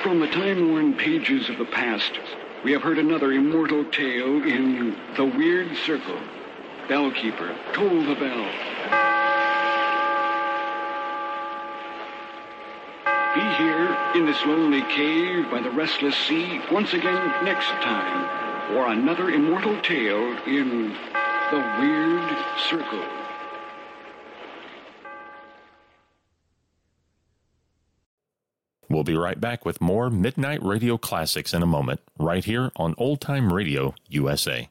From the time-worn pages of the past, we have heard another immortal tale in The Weird Circle. Bellkeeper, toll the bell. Be here in this lonely cave by the restless sea once again next time for another immortal tale in The Weird Circle. We'll be right back with more Midnight Radio Classics in a moment, right here on Old Time Radio USA.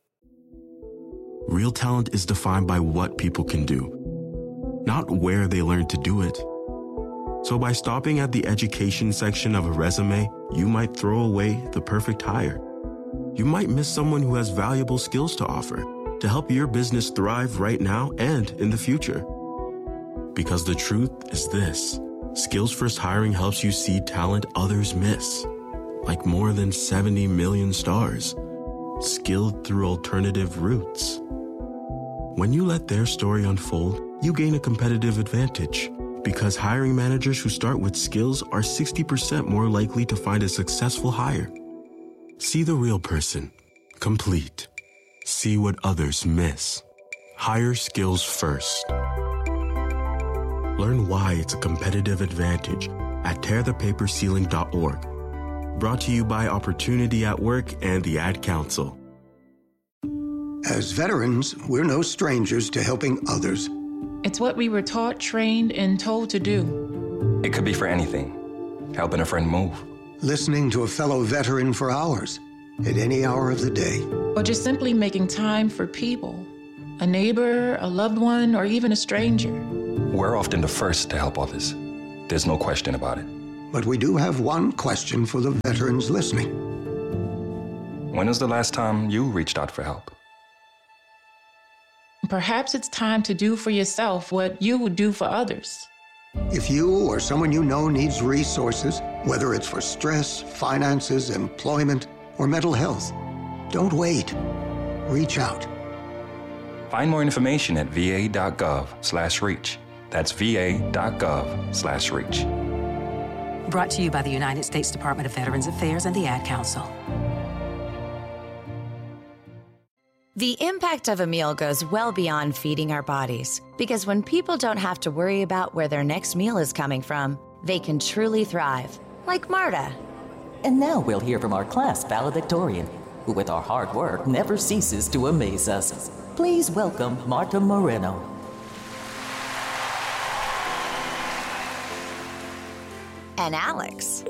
Real talent is defined by what people can do, not where they learn to do it. So by stopping at the education section of a resume, you might throw away the perfect hire. You might miss someone who has valuable skills to offer to help your business thrive right now and in the future. Because the truth is this. Skills First Hiring helps you see talent others miss, like more than 70 million stars, skilled through alternative routes. When you let their story unfold, you gain a competitive advantage, because hiring managers who start with skills are 60% more likely to find a successful hire. See the real person, complete. See what others miss. Hire skills first. Learn why it's a competitive advantage at tearthepaperceiling.org. Brought to you by Opportunity at Work and the Ad Council. As veterans, we're no strangers to helping others. It's what we were taught, trained, and told to do. It could be for anything. Helping a friend move. Listening to a fellow veteran for hours, at any hour of the day. Or just simply making time for people. A neighbor, a loved one, or even a stranger. We're often the first to help others. There's no question about it. But we do have one question for the veterans listening. When was the last time you reached out for help? Perhaps it's time to do for yourself what you would do for others. If you or someone you know needs resources, whether it's for stress, finances, employment, or mental health, don't wait. Reach out. Find more information at va.gov/reach. That's va.gov/reach. Brought to you by the United States Department of Veterans Affairs and the Ad Council. The impact of a meal goes well beyond feeding our bodies, because when people don't have to worry about where their next meal is coming from, they can truly thrive, like Marta. And now we'll hear from our class valedictorian, who with our hard work never ceases to amaze us. Please welcome Marta Moreno. And Alex.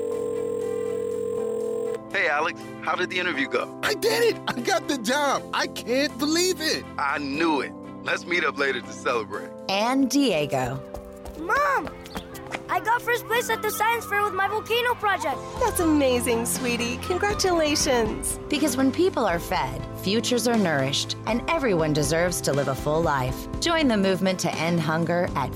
Hey, Alex, how did the interview go? I did it! I got the job! I can't believe it! I knew it. Let's meet up later to celebrate. And Diego. Mom! I got first place at the science fair with my volcano project. That's amazing, sweetie. Congratulations. Because when people are fed, futures are nourished, and everyone deserves to live a full life. Join the movement to end hunger at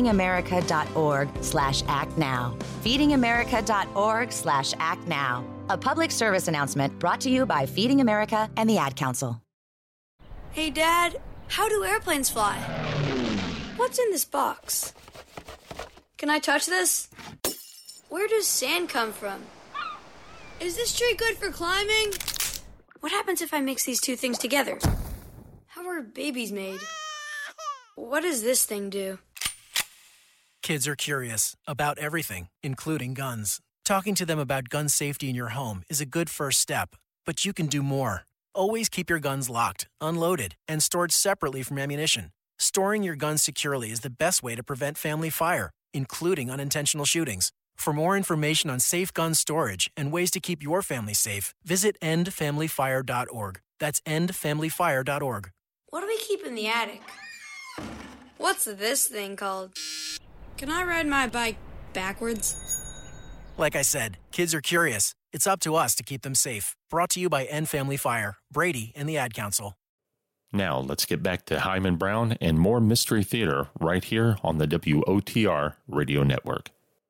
feedingamerica.org/actnow. feedingamerica.org/actnow. A public service announcement brought to you by Feeding America and the Ad Council. Hey, Dad, how do airplanes fly? What's in this box? Can I touch this? Where does sand come from? Is this tree good for climbing? What happens if I mix these two things together? How are babies made? What does this thing do? Kids are curious about everything, including guns. Talking to them about gun safety in your home is a good first step, but you can do more. Always keep your guns locked, unloaded, and stored separately from ammunition. Storing your guns securely is the best way to prevent family fire, including unintentional shootings. For more information on safe gun storage and ways to keep your family safe, visit endfamilyfire.org. That's endfamilyfire.org. What do we keep in the attic? What's this thing called? Can I ride my bike backwards? Like I said, kids are curious. It's up to us to keep them safe. Brought to you by End Family Fire, Brady, and the Ad Council. Now, let's get back to Hyman Brown and more Mystery Theater right here on the WOTR Radio Network.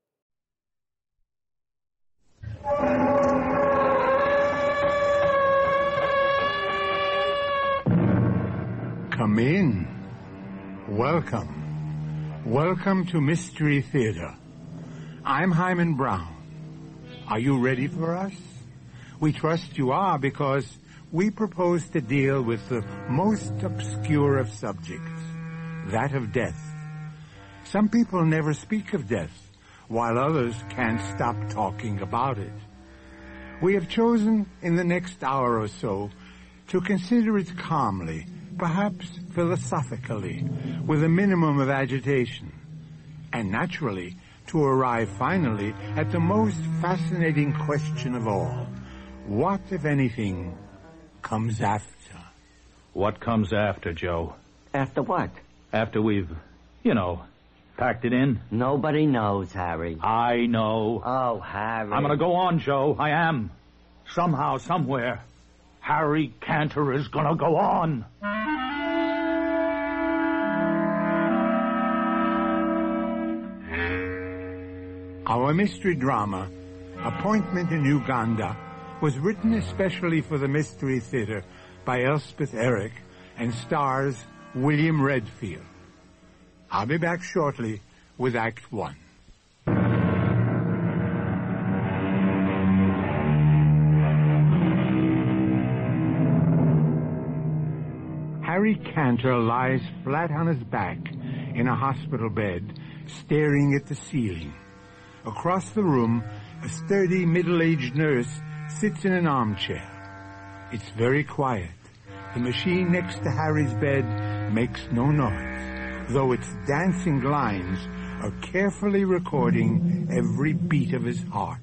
Come in. Welcome. Welcome to Mystery Theater. I'm Hyman Brown. Are you ready for us? We trust you are, because we propose to deal with the most obscure of subjects, that of death. Some people never speak of death, while others can't stop talking about it. We have chosen, in the next hour or so, to consider it calmly, perhaps philosophically, with a minimum of agitation, and naturally to arrive finally at the most fascinating question of all. What, if anything, comes after? What comes after, Joe? After what? After we've, packed it in? Nobody knows, Harry. I know. Oh, Harry. I'm going to go on, Joe. I am. Somehow, somewhere, Harry Cantor is going to go on. Our mystery drama, Appointment in Uganda, was written especially for the Mystery Theater by Elspeth Eric and stars William Redfield. I'll be back shortly with Act One. Harry Cantor lies flat on his back in a hospital bed, staring at the ceiling. Across the room, a sturdy middle-aged nurse sits in an armchair. It's very quiet. The machine next to Harry's bed makes no noise, though its dancing lines are carefully recording every beat of his heart.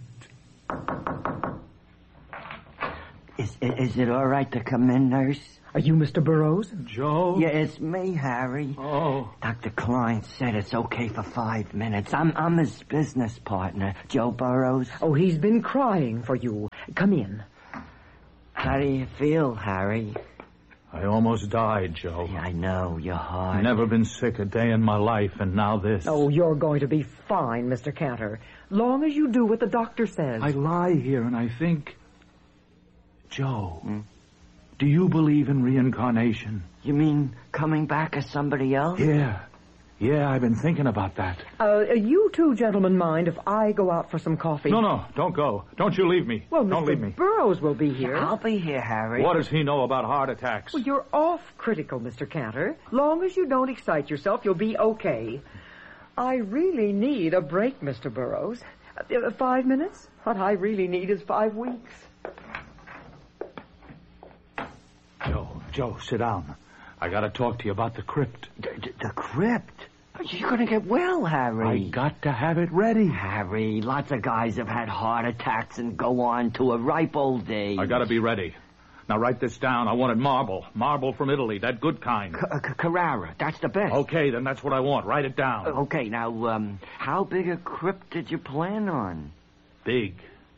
Is it all right to come in, nurse? Are you Mr. Burroughs? Joe? Yeah, it's me, Harry. Oh. Dr. Klein said it's okay for 5 minutes. I'm his business partner, Joe Burroughs. Oh, he's been crying for you. Come in. How do you feel, Harry? I almost died, Joe. Yeah, I know, you're hard. Never been sick a day in my life, and now this. Oh, you're going to be fine, Mr. Cantor. Long as you do what the doctor says. I lie here and I think... Joe... Do you believe in reincarnation? You mean coming back as somebody else? Yeah, I've been thinking about that. You two gentlemen mind if I go out for some coffee? No, don't go. Don't you leave me. Well, don't leave me. Burroughs will be here. I'll be here, Harry. What does he know about heart attacks? Well, you're off critical, Mr. Cantor. Long as you don't excite yourself, you'll be okay. I really need a break, Mr. Burroughs. 5 minutes? What I really need is 5 weeks. Joe, sit down. I got to talk to you about the crypt. The crypt? You're going to get well, Harry. I got to have it ready. Harry, lots of guys have had heart attacks and go on to a ripe old age. I got to be ready. Now, write this down. I wanted marble. Marble from Italy, that good kind. Carrara, that's the best. Okay, then that's what I want. Write it down. Okay, now, how big a crypt did you plan on? Big.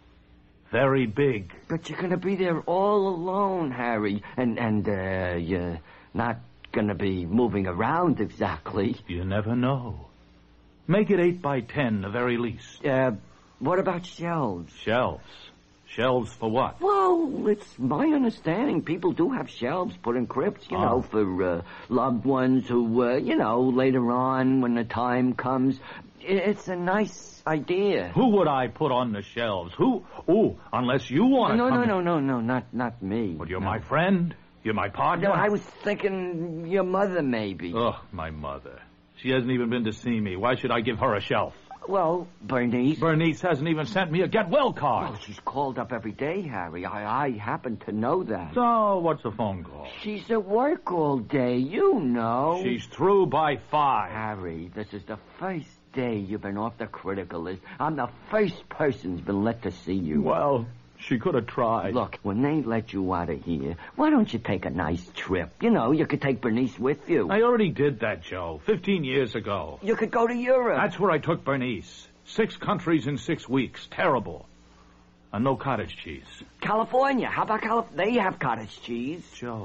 Very big. But you're going to be there all alone, Harry. And you're not going to be moving around exactly. You never know. Make it 8 by 10, the very least. What about shelves? Shelves? Shelves for what? Well, it's my understanding people do have shelves put in crypts, you know, for loved ones who, later on when the time comes. It's a nice idea. Who would I put on the shelves? Who? Oh, unless you want to No, not me. But you're my friend? You're my partner? No, I was thinking your mother, maybe. Oh, my mother. She hasn't even been to see me. Why should I give her a shelf? Well, Bernice. Bernice hasn't even sent me a get well card. Well, she's called up every day, Harry. I happen to know that. So, what's the phone call? She's at work all day, you know. She's through by 5. Harry, this is the first day you've been off the critical list. I'm the first person's been let to see you. Well, she could have tried. Look, when they let you out of here, why don't you take a nice trip? You could take Bernice with you. I already did that, Joe, 15 years ago. You could go to Europe. That's where I took Bernice. 6 countries in 6 weeks. Terrible. And no cottage cheese. California. How about California? They have cottage cheese. Joe,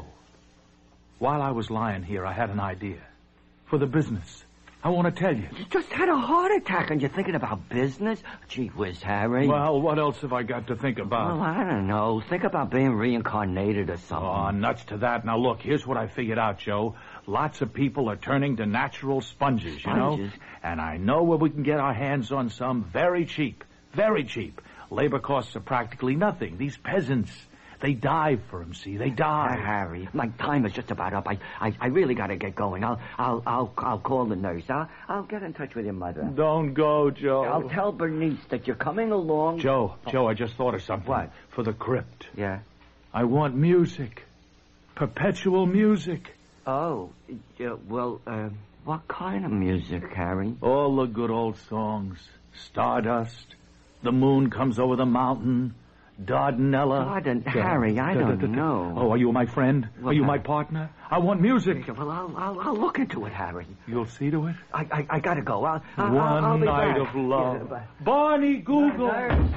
while I was lying here, I had an idea. For the business. I want to tell you. You just had a heart attack and you're thinking about business? Gee whiz, Harry. Well, what else have I got to think about? Well, I don't know. Think about being reincarnated or something. Oh, nuts to that. Now, look, here's what I figured out, Joe. Lots of people are turning to natural sponges, you know? And I know where we can get our hands on some very cheap. Very cheap. Labor costs are practically nothing. These peasants, they die for him, see? They die. Harry, my time is just about up. I really got to get going. I'll call the nurse. I'll get in touch with your mother. Don't go, Joe. I'll tell Bernice that you're coming along. Joe, I just thought of something. What? For the crypt. Yeah? I want music. Perpetual music. Oh, well, what kind of music, Harry? All the good old songs. Stardust. The moon comes over the mountain. Dardanella. Harry, I don't know. Oh, are you my friend? Well, are you my partner? I want music. Well, I'll look into it, Harry. You'll see to it? I gotta go. One night of love. Barney Google.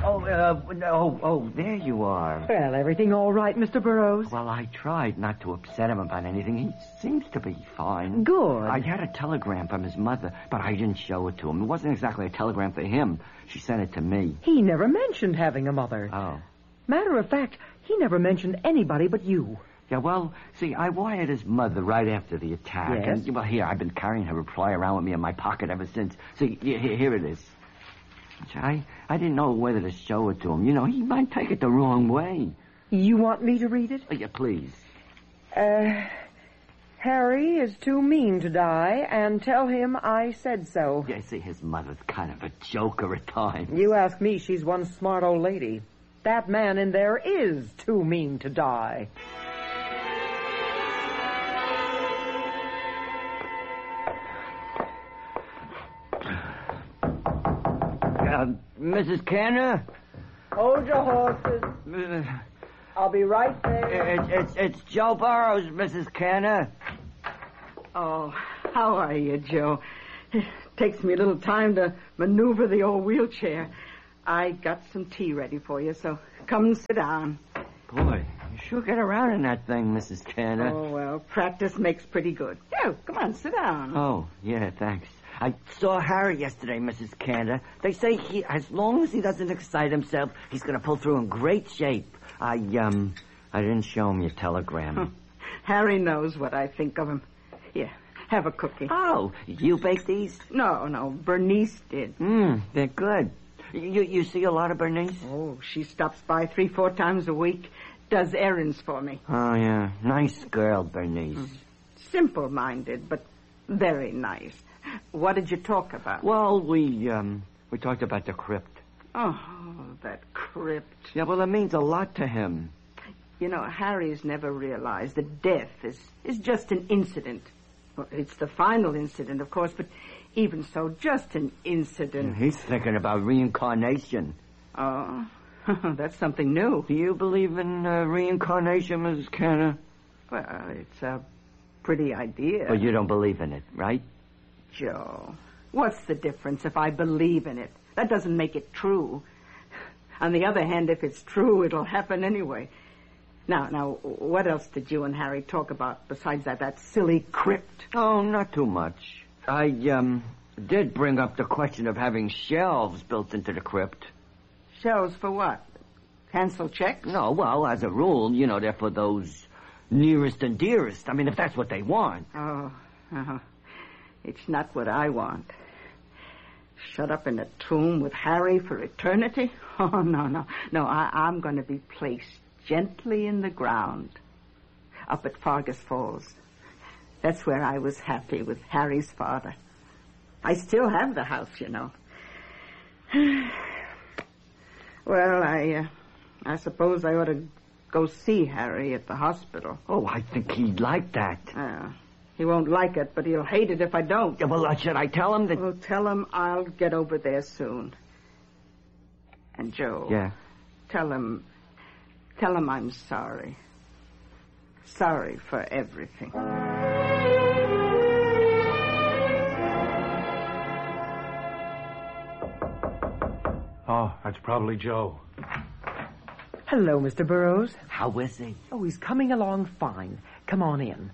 There you are. Well, everything all right, Mr. Burroughs? Well, I tried not to upset him about anything. He seems to be fine. Good. I had a telegram from his mother, but I didn't show it to him. It wasn't exactly a telegram for him. She sent it to me. He never mentioned having a mother. Oh. Matter of fact, he never mentioned anybody but you. Yeah, well, see, I wired his mother right after the attack. Yes? And, well, here, I've been carrying her reply around with me in my pocket ever since. See, here it is. I didn't know whether to show it to him. You know, he might take it the wrong way. You want me to read it? Yeah, please. Harry is too mean to die, and tell him I said so. Yeah, see, his mother's kind of a joker at times. You ask me, she's one smart old lady. That man in there is too mean to die. Mrs. Canner? Hold your horses. I'll be right there. It's Joe Burroughs, Mrs. Canner. Oh, how are you, Joe? It takes me a little time to maneuver the old wheelchair. I got some tea ready for you, so come and sit down. Boy, you sure get around in that thing, Mrs. Canner. Oh, well, practice makes pretty good. Yeah, come on, sit down. Oh, yeah, thanks. I saw Harry yesterday, Mrs. Canner. They say as long as he doesn't excite himself, he's going to pull through in great shape. I didn't show him your telegram. Harry knows what I think of him. Here, have a cookie. Oh, you baked these? No, Bernice did. They're good. You see a lot of Bernice? Oh, she stops by 3-4 times a week, does errands for me. Oh, yeah. Nice girl, Bernice. Simple-minded, but very nice. What did you talk about? Well, we talked about the crypt. Oh, that crypt. Yeah, well, it means a lot to him. You know, Harry's never realized that death is just an incident. Well, it's the final incident, of course, but even so, just an incident. He's thinking about reincarnation. Oh, that's something new. Do you believe in reincarnation, Mrs. Canner? Well, it's a pretty idea. But you don't believe in it, right? Joe, what's the difference if I believe in it? That doesn't make it true. On the other hand, if it's true, it'll happen anyway. Now, what else did you and Harry talk about besides that silly crypt? Oh, not too much. I did bring up the question of having shelves built into the crypt. Shelves for what? Cancel checks? No, well, as a rule, you know, they're for those nearest and dearest. I mean, if that's what they want. Oh, it's not what I want. Shut up in a tomb with Harry for eternity? Oh, no. I'm going to be placed gently in the ground up at Fargus Falls. That's where I was happy with Harry's father. I still have the house, you know. Well, I suppose I ought to go see Harry at the hospital. Oh, I think he'd like that. He won't like it, but he'll hate it if I don't. Yeah, well, should I tell him that... Well, tell him I'll get over there soon. And Joe... Yeah? Tell him I'm sorry. Sorry for everything. Oh, that's probably Joe. Hello, Mr. Burroughs. How is he? Oh, he's coming along fine. Come on in.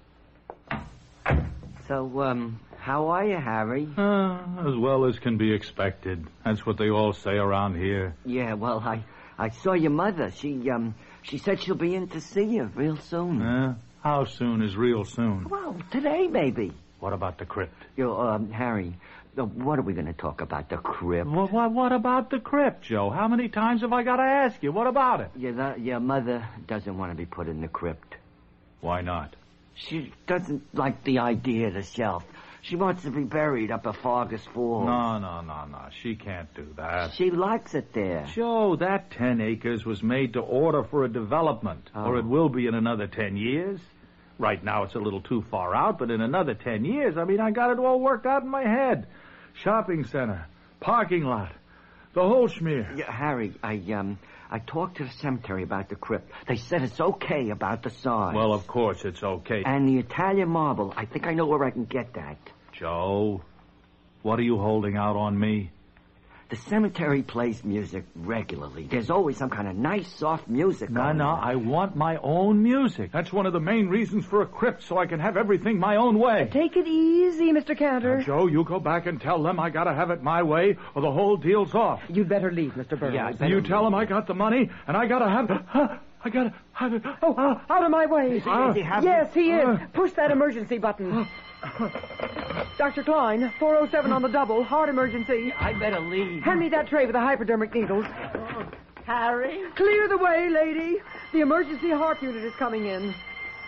So, how are you, Harry? As well as can be expected. That's what they all say around here. Yeah, well, I saw your mother. She said she'll be in to see you real soon. How soon is real soon? Well, today, maybe. What about the crypt? Harry, What are we going to talk about? The crypt? What about the crypt, Joe? How many times have I got to ask you? What about it? Your mother doesn't want to be put in the crypt. Why not? She doesn't like the idea of the shelf. She wants to be buried up at Fargus Falls. No. She can't do that. She likes it there. Joe, that 10 acres was made to order for a development, or it will be in another 10 years. Right now it's a little too far out, but in another 10 years, I got it all worked out in my head. Shopping center, parking lot, the whole schmear. Yeah, Harry, I talked to the cemetery about the crypt. They said it's okay about the size. Well, of course it's okay. And the Italian marble, I think I know where I can get that. Joe, what are you holding out on me? The cemetery plays music regularly. There's always some kind of nice, soft music. No, I want my own music. That's one of the main reasons for a crypt, so I can have everything my own way. Take it easy, Mr. Cantor. Now, Joe, you go back and tell them I gotta have it my way, or the whole deal's off. You'd better leave, Mr. Burroughs. Yeah, you tell them I got the money, and I gotta have it. I gotta have it. Oh, out of my way. Yes, he is. Push that emergency button. Dr. Klein, 407 on the double, heart emergency. I better leave. Hand me that tray with the hypodermic needles. Harry? Clear the way, lady. The emergency heart unit is coming in.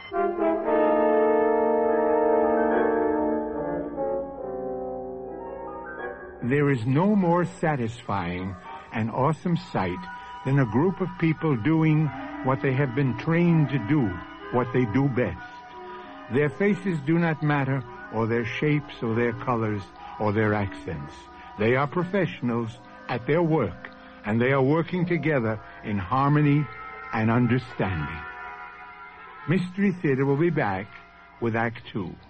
There is no more satisfying and awesome sight than a group of people doing what they have been trained to do, what they do best. Their faces do not matter, or their shapes, or their colors, or their accents. They are professionals at their work, and they are working together in harmony and understanding. Mystery Theater will be back with Act 2.